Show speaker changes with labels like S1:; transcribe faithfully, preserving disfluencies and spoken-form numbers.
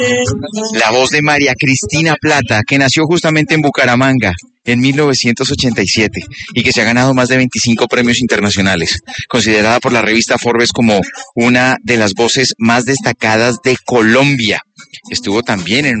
S1: La voz de María Cristina Plata, que nació justamente en Bucaramanga en mil novecientos ochenta y siete y que se ha ganado más de veinticinco premios internacionales, considerada por la revista Forbes como una de las voces más destacadas de Colombia. Estuvo también en